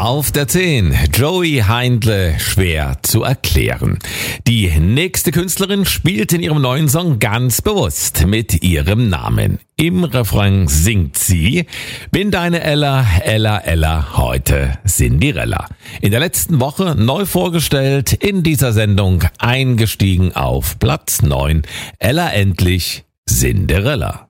Auf der 10, Joey Heindle, schwer zu erklären. Die nächste Künstlerin spielt in ihrem neuen Song ganz bewusst mit ihrem Namen. Im Refrain singt sie: Bin deine Ella, Ella, Ella, heute Cinderella. In der letzten Woche neu vorgestellt, in dieser Sendung eingestiegen auf Platz 9. Ella endlich Cinderella.